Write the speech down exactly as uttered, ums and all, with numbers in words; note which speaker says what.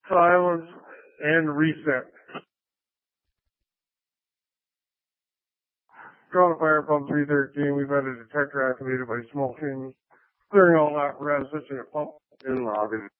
Speaker 1: silence, and reset. Drawn to Fire Pump three thirteen, we've had a detector activated by smoking. Clearing all apparatus switching a pump in lobby.